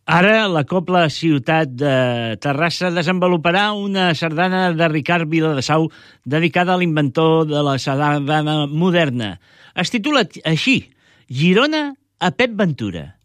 Ara la Cobla Ciutat de Terrassa desenvoluparà una sardana de Ricard Viladesau dedicada a l'inventor de la sardana moderna. Es titula així, Girona a Pep Ventura.